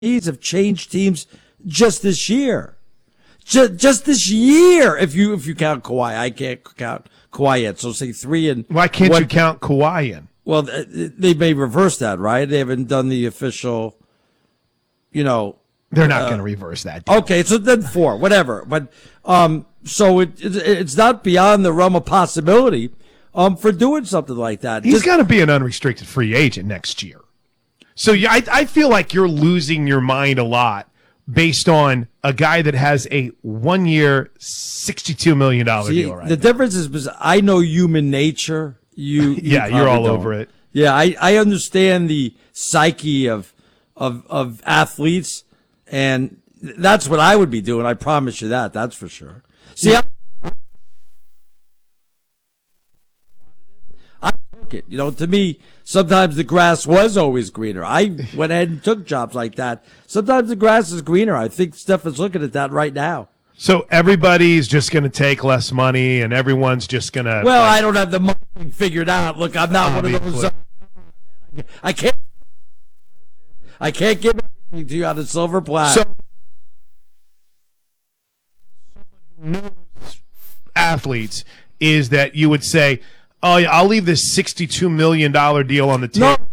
needs have changed teams just this year. Just this year, if you count Kawhi. I can't count Kawhi yet, so say 3 and why can't you count Kawhi in? Well, they may reverse that, right? They haven't done the official, They're not going to reverse that. Okay, so then 4, whatever. But so it's not beyond the realm of possibility for doing something like that. He's going to be an unrestricted free agent next year. So I feel like you're losing your mind a lot based on a guy that has a 1-year, $62 million deal right The now. difference is I know human nature. You're all over it. Yeah, I understand the psyche of athletes, and that's what I would be doing. I promise you that. That's for sure. See, I took it. To me, sometimes the grass was always greener. I went ahead and took jobs like that. Sometimes the grass is greener. I think Steph is looking at that right now. So everybody's just going to take less money, and everyone's just going to. Well, I don't have the money figured out. Look, I'm not one of those. I can't give everything to you on a silver platter. So, athletes is that you would say, "Oh, I'll leave this $62 million deal on the table." No.